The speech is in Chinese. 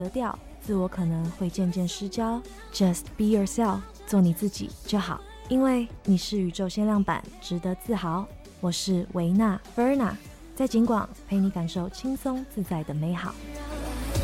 调，自我可能会渐渐失焦。Just be yourself， 做你自己就好，因为你是宇宙限量版，值得自豪。我是维娜 Verna， 在景广陪你感受轻松自在的美好。